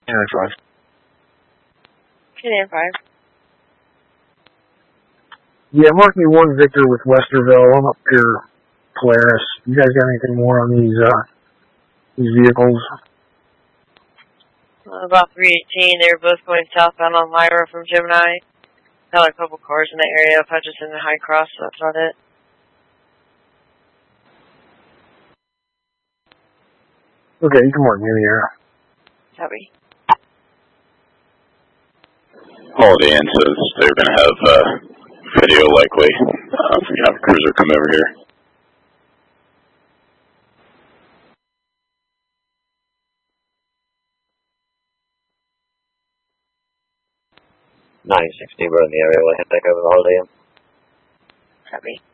5. Canadian 5. Yeah, mark me 1 Victor with Westerville. I'm up here, Polaris. You guys got anything more on these vehicles? About 318. They were both going southbound on Lyra from Gemini. Got a couple cars in the area of Hutchinson and High Cross, so that's about it. Okay, you can mark me in the air. Copy. Holiday Inn says they're going to have video likely. You have a cruiser come over here. 960, we're in the area. We'll head back over the Holiday Inn. Copy.